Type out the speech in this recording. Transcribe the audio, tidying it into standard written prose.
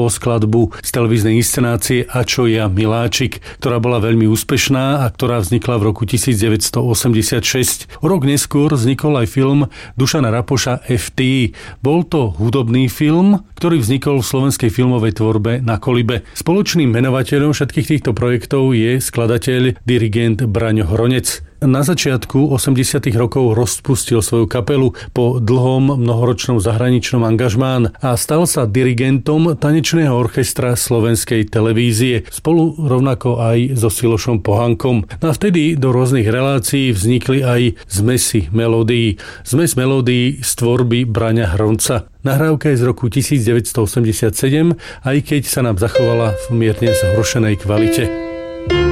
Štúrovo skladbu z televíznej inscenácie A čo ja miláčik, ktorá bola veľmi úspešná a ktorá vznikla v roku 1986. O rok neskôr vznikol aj film Dušana Rapoša FT. Bol to hudobný film, ktorý vznikol v slovenskej filmovej tvorbe na kolibe. Spoločným menovateľom všetkých týchto projektov je skladateľ, dirigent Braňo Hronec. Na začiatku 80. rokov rozpustil svoju kapelu po dlhom mnohoročnom zahraničnom angažmán a stal sa dirigentom tanečného orchestra Slovenskej televízie, spolu rovnako aj so Silošom Pohankom. A vtedy do rôznych relácií vznikli aj zmesy melódií. Zmes melódií z tvorby Braňa Hronca. Nahrávka je z roku 1987, aj keď sa nám zachovala v mierne zhoršenej kvalite.